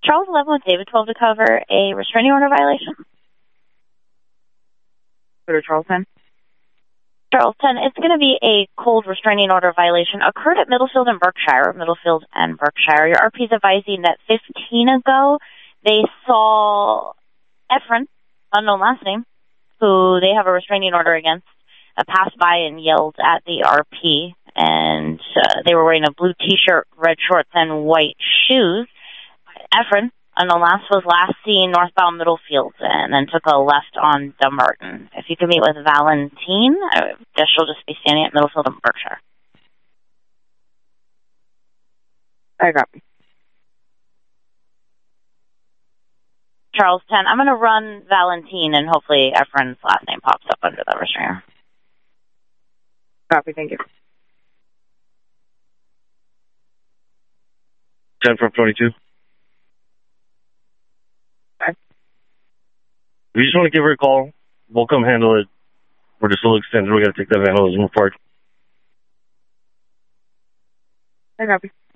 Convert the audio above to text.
Charles 11 with David 12 to cover a restraining order violation. Go to Charles 10. Charles 10, it's going to be a cold restraining order violation. Occurred at Middlefield and Berkshire. Middlefield and Berkshire. Your RP is advising that 15 ago, they saw Efren, unknown last name, who they have a restraining order against, passed by and yelled at the RP. And they were wearing a blue T-shirt, red shorts, and white shoes. Efren, unknown was last seen northbound Middlefield and then took a left on Dumbarton. If you could meet with Valentine, I guess she'll just be standing at Middlefield and Berkshire. I copy. Charles 10, I'm going to run Valentine, and hopefully Efren's last name pops up under the restrainer. Copy, thank you. 10 from 22. Okay. We just want to give her a call. We'll come handle it. We're just a little extended. We got to take that vandalism apart. I copy.